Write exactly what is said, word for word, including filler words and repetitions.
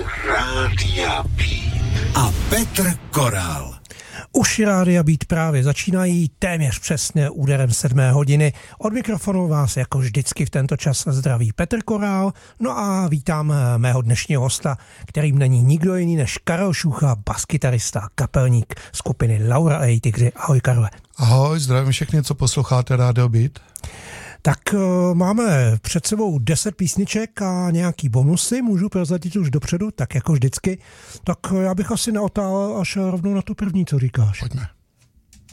Rádia Beat a Petr Korál. Už Rádia Beat právě začínají téměř přesně úderem sedmé hodiny. Od mikrofonu vás jako vždycky v tento čas zdraví Petr Korál. No a vítám mého dnešního hosta, kterým není nikdo jiný než Karel Šucha, baskytarista, kapelník skupiny Laura a její tygři. Ahoj Karle. Ahoj, zdravím všechny, co posloucháte Rádio Beat. Tak uh, máme před sebou deset písniček a nějaký bonusy, můžu prozradit už dopředu, tak jako vždycky. Tak uh, já bych asi neotálel až rovnou na tu první, co říkáš. Pojďme.